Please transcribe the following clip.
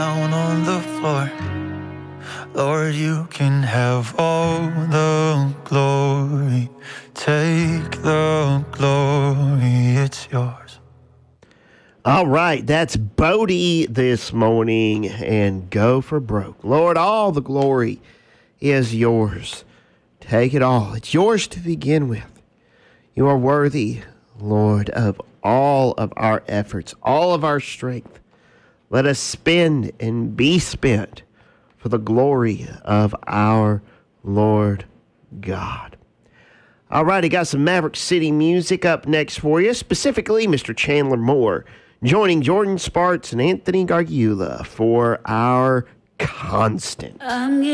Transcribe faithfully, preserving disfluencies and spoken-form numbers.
down on the floor. Lord, you can have all the glory. Take the glory, it's yours. All right, that's Bodie this morning, and Go for Broke. Lord, all the glory is yours. Take it all. It's yours to begin with. You are worthy, Lord, of all of our efforts, all of our strength. Let us spend and be spent for the glory of our Lord God. All right, I got some Maverick City music up next for you, specifically Mister Chandler Moore, joining Jordan Sparks and Anthony Gargiula for our Constant.